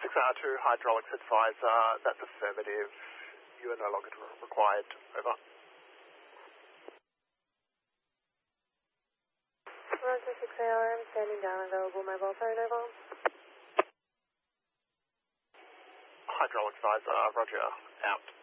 6R to hydraulics advisor, that's affirmative. You are no longer required. Over. Roger 6AR, I'm standing down, available mobile phone, over. Hydraulics advisor, roger, out.